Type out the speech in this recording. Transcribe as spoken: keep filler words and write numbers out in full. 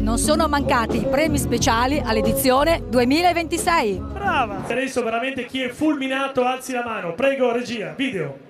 non sono mancati i premi speciali all'edizione duemilaventisei. Brava! Adesso veramente chi è fulminato alzi la mano. Prego regia, video.